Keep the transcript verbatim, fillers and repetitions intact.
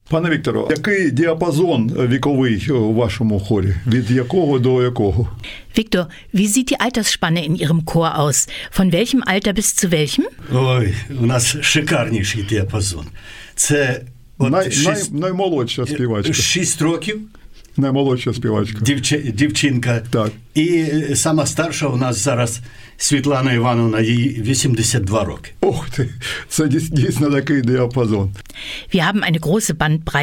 Пане Вікторо, який діапазон віковий у вашому хорі? Від якого до якого? Victor, wie sieht die Altersspanne in Ihrem Chor aus? Von welchem Alter bis zu welchem? Ой, у нас шикарніший діапазон. Це от Най, шість, най, наймолодша співачка. шість років. Наймолодша співачка. Дівчи, дівчинка. Так. І сама старша у нас зараз Світлана Івановна, їй вісімдесят два роки. Ох ти, це дійсно такий діапазон. Wir haben eine große Bandbreite